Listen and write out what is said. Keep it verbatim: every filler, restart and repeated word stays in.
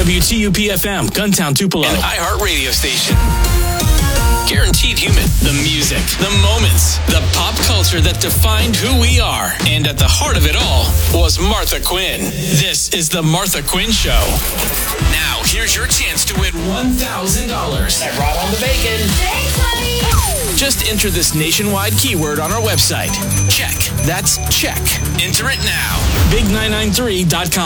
W T U P F M, Guntown, Tupelo. An iHeart radio station. Guaranteed human. The music, the moments, the pop culture that defined who we are. And at the heart of it all was Martha Quinn. This is the Martha Quinn Show. Now, here's your chance to win one thousand dollars. I brought on the bacon. Thanks, honey. Just enter this nationwide keyword on our website. Check. That's check. Enter it now. big nine nine three dot com.